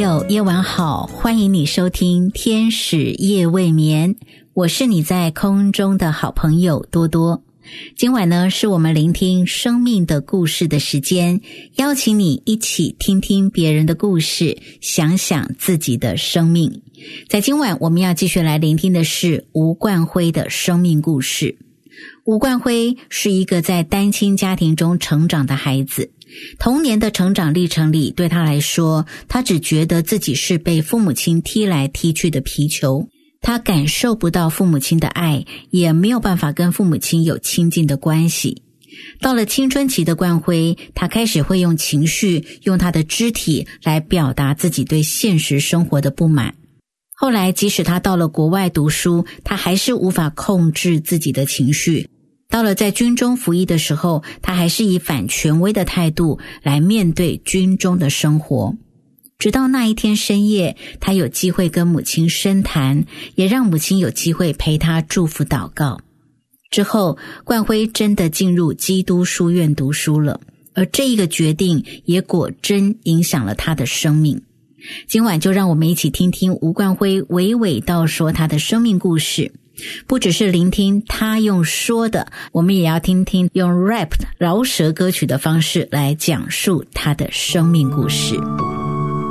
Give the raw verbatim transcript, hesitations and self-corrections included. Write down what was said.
友，夜晚好，欢迎你收听天使夜未眠，我是你在空中的好朋友多多。今晚呢，是我们聆听生命的故事的时间，邀请你一起听听别人的故事，想想自己的生命。在今晚我们要继续来聆听的是吴冠辉的生命故事。吴冠辉是一个在单亲家庭中成长的孩子，童年的成长历程里，对他来说，他只觉得自己是被父母亲踢来踢去的皮球，他感受不到父母亲的爱，也没有办法跟父母亲有亲近的关系。到了青春期的冠辉，他开始会用情绪，用他的肢体来表达自己对现实生活的不满。后来即使他到了国外读书，他还是无法控制自己的情绪。到了在军中服役的时候，他还是以反权威的态度来面对军中的生活。直到那一天深夜，他有机会跟母亲深谈，也让母亲有机会陪他祝福祷告。之后，冠辉真的进入基督书院读书了，而这一个决定也果真影响了他的生命。今晚就让我们一起听听吴冠辉娓娓道说他的生命故事，不只是聆听他用说的，我们也要听听用 rap 饶舌歌曲的方式来讲述他的生命故事。